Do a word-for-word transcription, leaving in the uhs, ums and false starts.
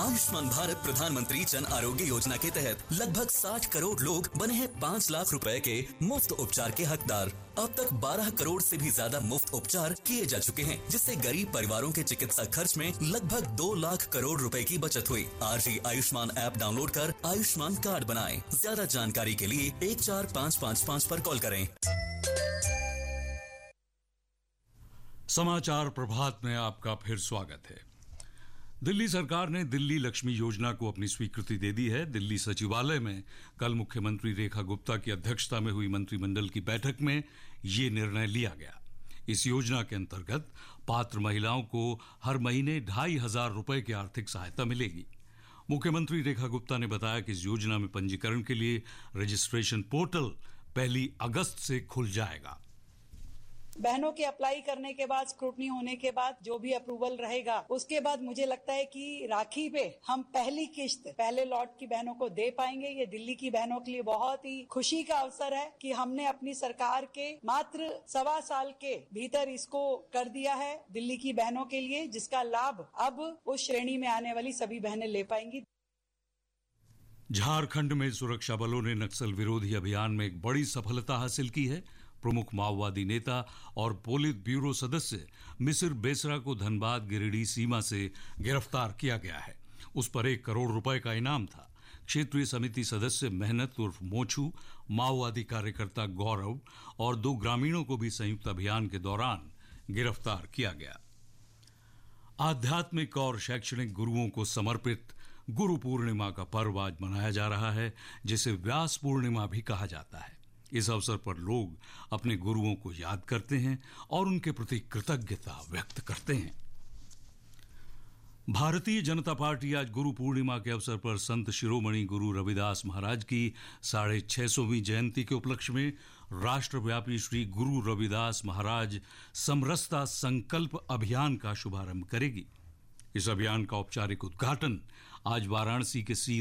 आयुष्मान भारत प्रधानमंत्री जन आरोग्य योजना के तहत लगभग साठ करोड़ लोग बने हैं पाँच लाख रुपए के मुफ्त उपचार के हकदार। अब तक बारह करोड़ से भी ज्यादा मुफ्त उपचार किए जा चुके हैं, जिससे गरीब परिवारों के चिकित्सा खर्च में लगभग दो लाख करोड़ रुपए की बचत हुई। आज ही आयुष्मान ऐप डाउनलोड कर आयुष्मान कार्ड बनाएं। ज्यादा जानकारी के लिए एक चार पाँच पाँच पाँच पर कॉल करें। समाचार प्रभात में आपका फिर स्वागत है। दिल्ली सरकार ने दिल्ली लक्ष्मी योजना को अपनी स्वीकृति दे दी है। दिल्ली सचिवालय में कल मुख्यमंत्री रेखा गुप्ता की अध्यक्षता में हुई मंत्रिमंडल की बैठक में ये निर्णय लिया गया। इस योजना के अंतर्गत पात्र महिलाओं को हर महीने ढाई हजार रुपए की आर्थिक सहायता मिलेगी। मुख्यमंत्री रेखा गुप्ता ने बताया कि इस योजना में पंजीकरण के लिए रजिस्ट्रेशन पोर्टल पहली अगस्त से खुल जाएगा। बहनों के अप्लाई करने के बाद, स्क्रूटनी होने के बाद जो भी अप्रूवल रहेगा, उसके बाद मुझे लगता है कि राखी पे हम पहली किश्त पहले लॉट की बहनों को दे पाएंगे। ये दिल्ली की बहनों के लिए बहुत ही खुशी का अवसर है कि हमने अपनी सरकार के मात्र सवा साल के भीतर इसको कर दिया है दिल्ली की बहनों के लिए, जिसका लाभ अब उस श्रेणी में आने वाली सभी बहनें ले पाएंगी। झारखंड में सुरक्षा बलों ने नक्सल विरोधी अभियान में एक बड़ी सफलता हासिल की है। प्रमुख माओवादी नेता और पोलित ब्यूरो सदस्य मिसिर बेसरा को धनबाद गिरिडीह सीमा से गिरफ्तार किया गया है। उस पर एक करोड़ रुपए का इनाम था। क्षेत्रीय समिति सदस्य मेहनत उर्फ मोछू, माओवादी कार्यकर्ता गौरव और दो ग्रामीणों को भी संयुक्त अभियान के दौरान गिरफ्तार किया गया। आध्यात्मिक और शैक्षणिक गुरुओं को समर्पित गुरु पूर्णिमा का पर्व आज मनाया जा रहा है, जिसे व्यास पूर्णिमा भी कहा जाता है। इस अवसर पर लोग अपने गुरुओं को याद करते हैं और उनके प्रति कृतज्ञता व्यक्त करते हैं। भारतीय जनता पार्टी आज गुरु पूर्णिमा के अवसर पर संत शिरोमणि गुरु रविदास महाराज की साढ़े छह सौवीं जयंती के उपलक्ष्य में राष्ट्रव्यापी श्री गुरु रविदास महाराज समरसता संकल्प अभियान का शुभारंभ करेगी। इस अभियान का औपचारिक उद्घाटन आज वाराणसी के सी